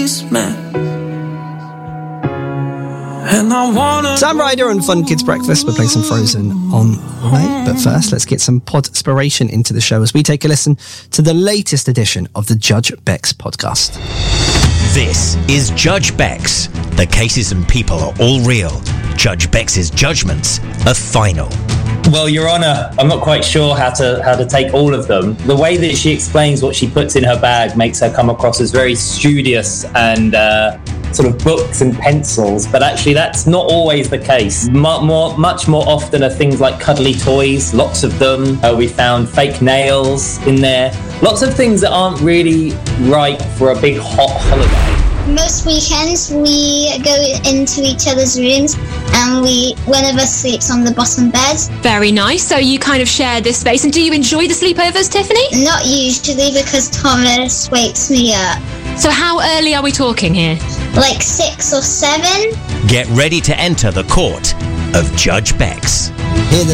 Sam Ryder and Fun Kids Breakfast. We're playing some Frozen on the way. But first, let's get some pod-spiration into the show as we take a listen to the latest edition of the Judge Bex podcast. This is Judge Bex. The cases and people are all real. Judge Bex's judgments are final. Well, Your Honour, I'm not quite sure how to take all of them. The way that she explains what she puts in her bag makes her come across as very studious and sort of books and pencils, but actually that's not always the case. Much more often are things like cuddly toys, lots of them. We found fake nails in there. Lots of things that aren't really right for a big hot holiday. Most weekends we go into each other's rooms and one of us sleeps on the bottom bed. Very nice. So you kind of share this space. And do you enjoy the sleepovers, Tiffany? Not usually, because Thomas wakes me up. So how early are we talking here? Like 6 or 7. Get ready to enter the court of Judge Bex. Hear the